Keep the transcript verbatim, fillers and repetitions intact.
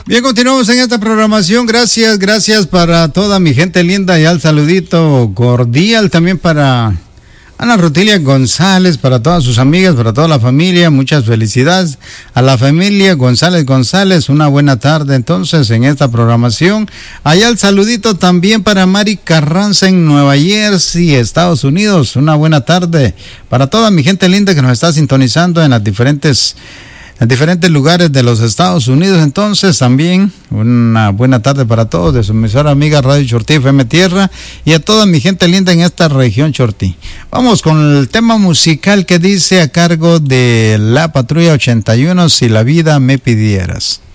Bien, continuamos en esta programación. Gracias, gracias para toda mi gente linda y al saludito cordial también para Ana Rutilia González, para todas sus amigas, para toda la familia. Muchas felicidades a la familia González González. Una buena tarde entonces en esta programación. Allá el saludito también para Mari Carranza en Nueva Jersey, Estados Unidos. Una buena tarde para toda mi gente linda que nos está sintonizando en las diferentes en diferentes lugares de los Estados Unidos. Entonces también una buena tarde para todos de su emisora amiga Radio Chortí F M Tierra y a toda mi gente linda en esta región Chortí. Vamos con el tema musical que dice a cargo de La Patrulla ochenta y uno, Si la vida me pidieras.